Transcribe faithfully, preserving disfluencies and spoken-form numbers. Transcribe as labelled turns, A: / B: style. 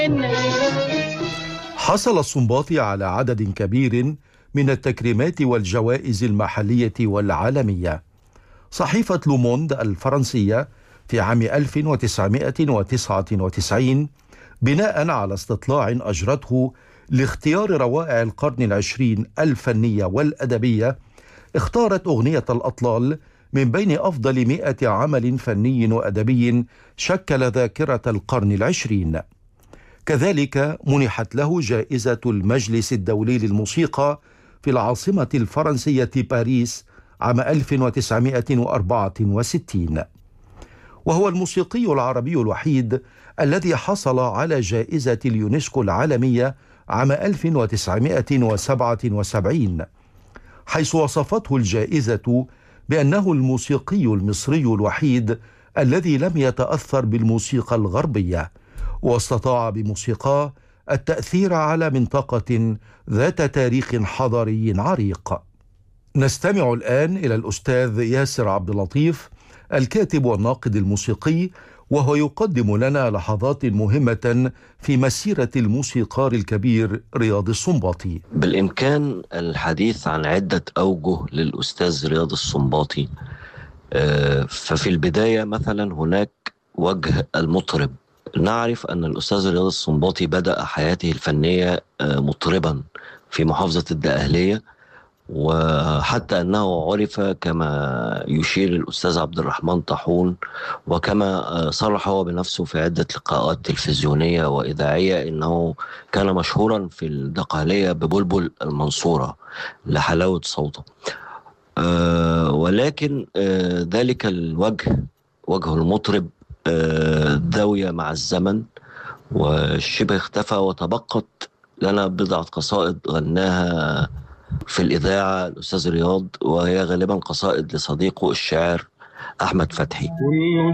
A: حصل السنباطي على عدد كبير من التكريمات والجوائز المحلية والعالمية. صحيفة لوموند الفرنسية في عام ألف وتسعمائة وتسعة وتسعين بناء على استطلاع أجرته لاختيار روائع القرن العشرين الفنية والأدبية، اختارت أغنية الأطلال من بين أفضل مئة عمل فني وأدبي شكل ذاكرة القرن العشرين. كذلك منحت له جائزة المجلس الدولي للموسيقى في العاصمة الفرنسية باريس عام ألف وتسعمائة وأربعة وستين، وهو الموسيقي العربي الوحيد الذي حصل على جائزة اليونسكو العالمية عام ألف وتسعمائة وسبعة وسبعين، حيث وصفته الجائزة بأنه الموسيقي المصري الوحيد الذي لم يتأثر بالموسيقى الغربية، واستطاع بموسيقاه التأثير على منطقة ذات تاريخ حضاري عريق. نستمع الآن إلى الأستاذ ياسر عبد اللطيف الكاتب والناقد الموسيقي، وهو يقدم لنا لحظات مهمة في مسيرة الموسيقار الكبير رياض السنباطي.
B: بالإمكان الحديث عن عدة أوجه للأستاذ رياض السنباطي. ففي البداية مثلا هناك وجه المطرب. نعرف أن الأستاذ رياض السنباطي بدأ حياته الفنية مطربا في محافظة الدقهلية، وحتى أنه عرف كما يشير الأستاذ عبد الرحمن طاحون، وكما صرح هو بنفسه في عدة لقاءات تلفزيونية وإذاعية، أنه كان مشهورا في الدقهلية ببلبل المنصورة لحلاوة صوته. أه ولكن أه ذلك الوجه، وجه المطرب، ذوي مع الزمن وشبه اختفى، وتبقت لنا بضعة قصائد غناها في الإذاعة الأستاذ رياض، وهي غالبا قصائد لصديقه الشاعر أحمد فتحي.